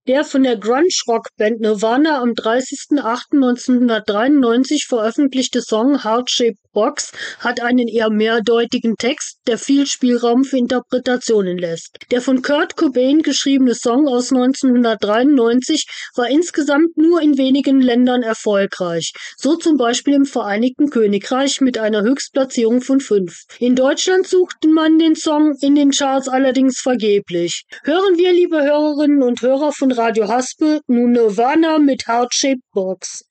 Der von der Grunge-Rockband Nirvana am 30.08.1993 veröffentlichte Song "Heart-Shaped Box" hat einen eher mehrdeutigen Text, der viel Spielraum für Interpretationen lässt. Der von Kurt Cobain geschriebene Song aus 1993 war insgesamt nur in wenigen Ländern erfolgreich, so zum Beispiel im Vereinigten Königreich mit einer Höchstplatzierung von 5. In Deutschland suchte man den Song in den Charts allerdings vergeblich. Hören wir, liebe Hörerinnen und Hörer von Radio Haspel, nun Nirvana mit Heart-Shaped Box.